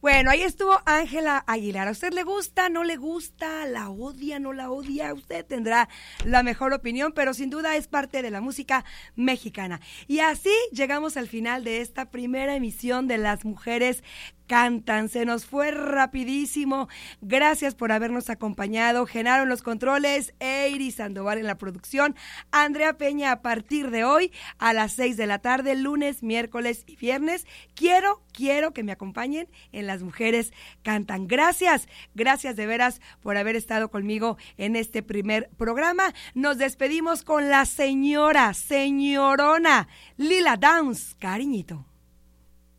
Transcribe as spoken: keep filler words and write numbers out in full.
Bueno, ahí estuvo Ángela Aguilar. ¿A usted le gusta, no le gusta, la odia, no la odia? Usted tendrá la mejor opinión, pero sin duda es parte de la música mexicana. Y así llegamos al final de esta primera emisión de Las Mujeres Cantan. Se nos fue rapidísimo. Gracias por habernos acompañado. Genaro en los controles, Eiri Sandoval en la producción, Andrea Peña a partir de hoy a las seis de la tarde, lunes, miércoles y viernes. Quiero, quiero que me acompañen en Las Mujeres Cantan. Gracias, gracias de veras por haber estado conmigo en este primer programa. Nos despedimos con la señora, señorona Lila Downs. Cariñito.